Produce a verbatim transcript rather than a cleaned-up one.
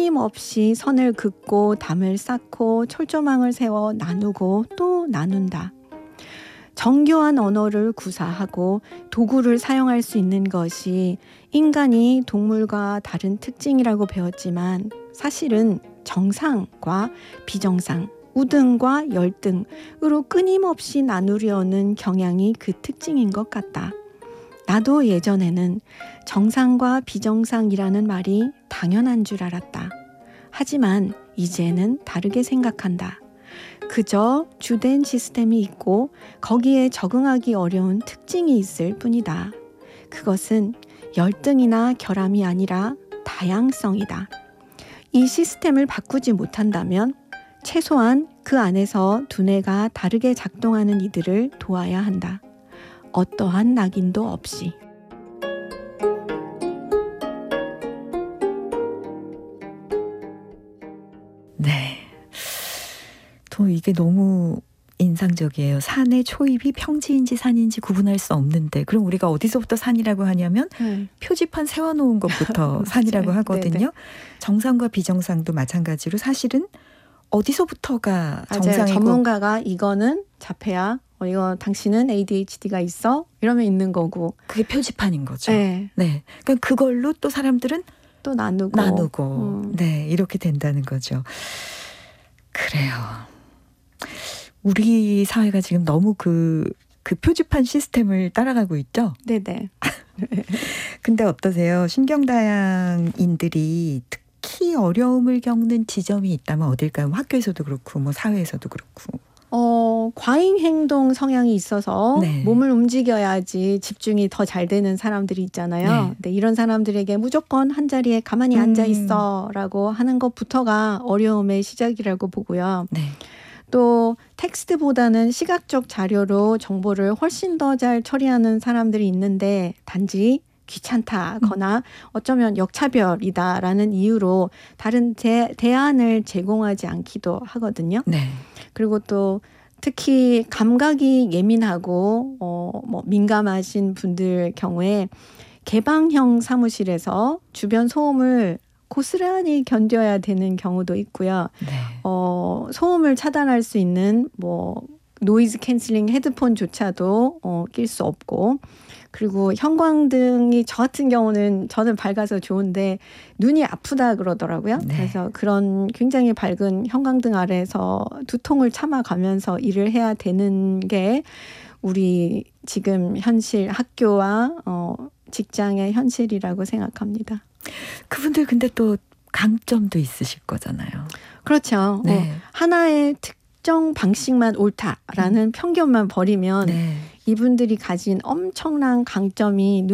끊임없이 선을 긋고 담을 쌓고 철조망을 세워 나누고 또 나눈다. 정교한 언어를 구사하고 도구를 사용할 수 있는 것이 인간이 동물과 다른 특징이라고 배웠지만 사실은 정상과 비정상, 우등과 열등으로 끊임없이 나누려는 경향이 그 특징인 것 같다. 나도 예전에는 정상과 비정상이라는 말이 당연한 줄 알았다. 하지만 이제는 다르게 생각한다. 그저 주된 시스템이 있고 거기에 적응하기 어려운 특징이 있을 뿐이다. 그것은 열등이나 결함이 아니라 다양성이다. 이 시스템을 바꾸지 못한다면 최소한 그 안에서 두뇌가 다르게 작동하는 이들을 도와야 한다. 어떠한 낙인도 없이. 네. 또 이게 너무 인상적이에요. 산의 초입이 평지인지 산인지 구분할 수 없는데 그럼 우리가 어디서부터 산이라고 하냐면 음. 표지판 세워놓은 것부터 산이라고 하거든요. 네네. 정상과 비정상도 마찬가지로 사실은 어디서부터가 정상이고. 전문가가 이거는 자폐야. 어, 이거 당신은 에이디에이치디가 있어? 이러면 있는 거고. 그게 표지판인 거죠. 네. 네. 그러니까 그걸로 또 사람들은 또 나누고. 나누고. 음. 네. 이렇게 된다는 거죠. 그래요. 우리 사회가 지금 너무 그, 그 표지판 시스템을 따라가고 있죠? 네네. 근데 어떠세요? 신경다양인들이 특히 어려움을 겪는 지점이 있다면 어딜까요? 학교에서도 그렇고 뭐 사회에서도 그렇고. 어, 과잉 행동 성향이 있어서 네. 몸을 움직여야지 집중이 더 잘 되는 사람들이 있잖아요. 네. 근데 이런 사람들에게 무조건 한 자리에 가만히 음. 앉아 있어라고 하는 것부터가 어려움의 시작이라고 보고요. 네. 또 텍스트보다는 시각적 자료로 정보를 훨씬 더 잘 처리하는 사람들이 있는데 단지 귀찮다거나 음. 어쩌면 역차별이다라는 이유로 다른 대, 대안을 제공하지 않기도 하거든요. 네. 그리고 또 특히 감각이 예민하고 어, 뭐 민감하신 분들 경우에 개방형 사무실에서 주변 소음을 고스란히 견뎌야 되는 경우도 있고요. 네. 어, 소음을 차단할 수 있는 뭐 노이즈 캔슬링 헤드폰조차도 어, 낄 수 없고 그리고 형광등이 저 같은 경우는 저는 밝아서 좋은데 눈이 아프다 그러더라고요. 네. 그래서 그런 굉장히 밝은 형광등 아래에서 두통을 참아가면서 일을 해야 되는 게 우리 지금 현실 학교와 어, 직장의 현실이라고 생각합니다. 그분들 근데 또 강점도 있으실 거잖아요. 그렇죠. 네. 어, 하나의 특정 방식만 옳다라는 음. 편견만 버리면 네. 이분들이 가진 엄청난 강점이